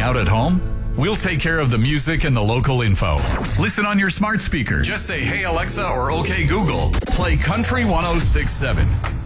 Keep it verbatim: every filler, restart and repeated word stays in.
out at home? We'll take care of the music and the local info. Listen on your smart speaker. Just say, "Hey Alexa," or "Okay Google, play Country one oh six point seven."